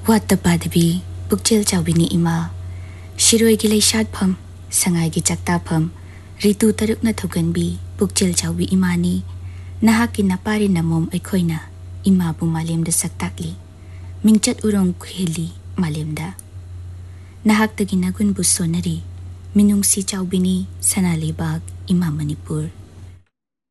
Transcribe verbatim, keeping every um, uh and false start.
Watta Padabi, Pukchil Chaubini Ima, Shiroi Gilay Shadpam, Sangai Gichaktapam, Ritu Tarukna Thoganbi, Pukchil Chaubi Imani, Nahakin Napari Namom Ekoina, Ima Bumalim de Saktakli, Mingchat Urong Kuhili, Malimda. Nahak Taginagun Busonari, Minung Si Chaubini, Sanalibag, Ima Manipur.